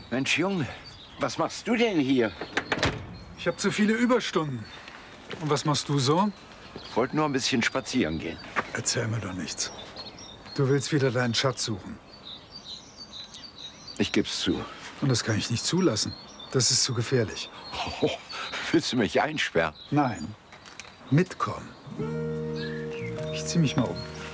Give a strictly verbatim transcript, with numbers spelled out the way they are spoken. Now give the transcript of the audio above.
Mensch, Junge, was machst du denn hier? Ich habe zu viele Überstunden. Und was machst du so? Ich wollte nur ein bisschen spazieren gehen. Erzähl mir doch nichts. Du willst wieder deinen Schatz suchen. Ich geb's zu. Und das kann ich nicht zulassen. Das ist zu gefährlich. Oh, willst du mich einsperren? Nein. Mitkommen. Ich zieh mich mal um.